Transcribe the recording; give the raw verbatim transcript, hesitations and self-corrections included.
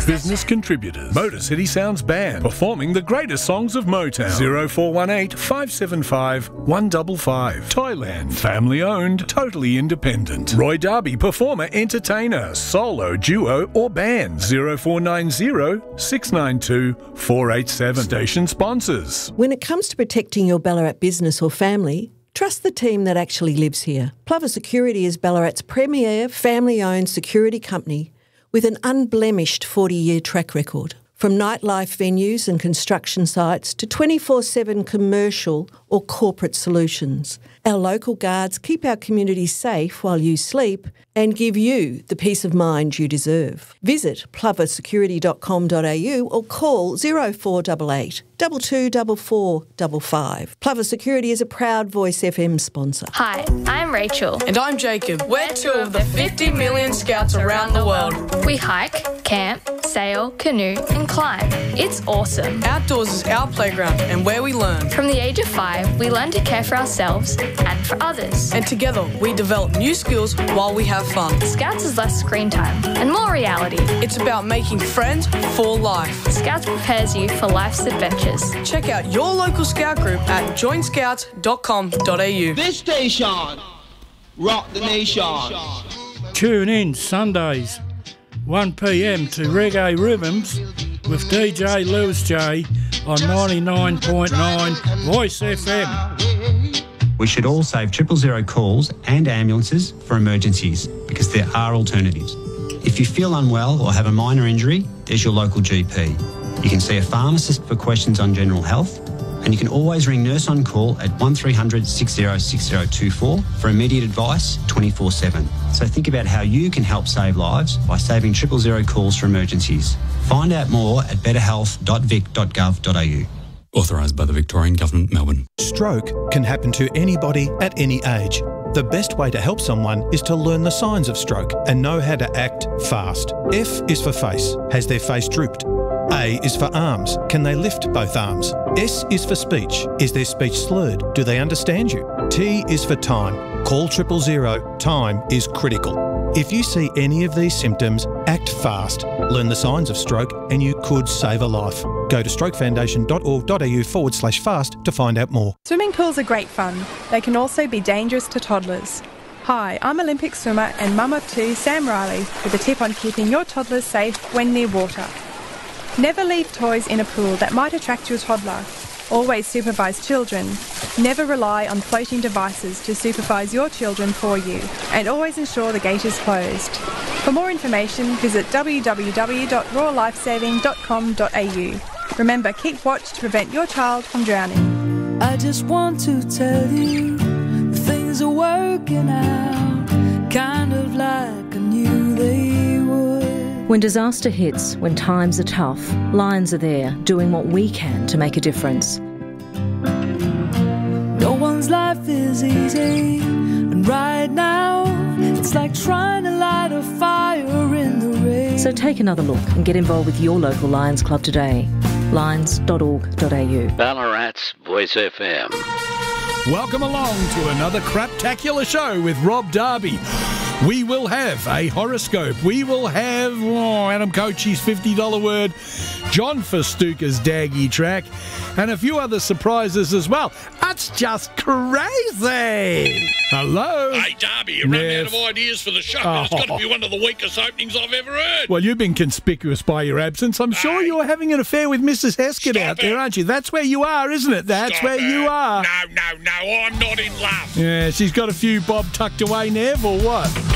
Business contributors. Motor City Sounds Band, performing the greatest songs of Motown. zero four one eight, five seven five, one five five. Thailand, family owned, totally independent. Roy Darby, performer, entertainer, solo, duo or band. zero four nine zero, six nine two, four eight seven. Station sponsors. When it comes to protecting your Ballarat business or family, trust the team that actually lives here. Plover Security is Ballarat's premier family-owned security company with an unblemished forty-year track record. From nightlife venues and construction sites to twenty-four seven commercial or corporate solutions, our local guards keep our community safe while you sleep and give you the peace of mind you deserve. Visit plover security dot com dot a u or call zero four eight eight, two two four four five five. Plover Security is a proud Voice F M sponsor. Hi, I'm Rachel. And I'm Jacob. We're two of the fifty million scouts around the world. We hike, camp, sail, canoe and climb. It's awesome. Outdoors is our playground and where we learn. From the age of five, we learn to care for ourselves and for others. And together, we develop new skills while we have fun. Scouts is less screen time and more reality. It's about making friends for life. Scouts prepares you for life's adventures. Check out your local scout group at join scouts dot com dot a u. This station, rock the nation. Tune in Sundays, one p m to Reggae Rhythms with D J Lewis J on ninety-nine point nine Voice F M. We should all save triple zero calls and ambulances for emergencies because there are alternatives. If you feel unwell or have a minor injury, there's your local G P. You can see a pharmacist for questions on general health, and you can always ring Nurse on Call at one three hundred, six zero six zero two four for immediate advice twenty-four seven. So think about how you can help save lives by saving triple zero calls for emergencies. Find out more at better health dot vic dot gov dot a u. Authorised by the Victorian Government, Melbourne. Stroke can happen to anybody at any age. The best way to help someone is to learn the signs of stroke and know how to act fast. F is for face. Has their face drooped? A is for arms. Can they lift both arms? S is for speech. Is their speech slurred? Do they understand you? T is for time. Call triple zero. Time is critical. If you see any of these symptoms, act fast. Learn the signs of stroke and you could save a life. Go to strokefoundation dot org dot a u forward slash fast to find out more. Swimming pools are great fun. They can also be dangerous to toddlers. Hi, I'm Olympic swimmer and mum of two, Sam Riley, with a tip on keeping your toddlers safe when near water. Never leave toys in a pool that might attract your toddler. Always supervise children. Never rely on floating devices to supervise your children for you. And always ensure the gate is closed. For more information, visit w w w dot royal lifesaving dot com dot a u. Remember, keep watch to prevent your child from drowning. I just want to tell you things are working out, kind of like I knew they would. When disaster hits, when times are tough, Lions are there doing what we can to make a difference. No one's life is easy, and right now it's like trying to light a fire in the rain. So take another look and get involved with your local Lions Club today. lions dot org dot a u. Ballarat's Voice F M. Welcome along to another craptacular show with Rob Darby. We will have a horoscope. We will have oh, Adam Cochie's fifty dollar word, John Festuca's Daggy track, and a few other surprises as well. That's just crazy. Hello. Hey, Darby, you're running out of ideas for the show. Oh. It's got to be one of the weakest openings I've ever heard. Well, you've been conspicuous by your absence. I'm sure you're having an affair with Missus Heskett out there, aren't you? That's where you are, isn't it? That's Stop where it. you are. No, no, no, I'm not in love. Yeah, she's got a few bob tucked away, Nev, or what?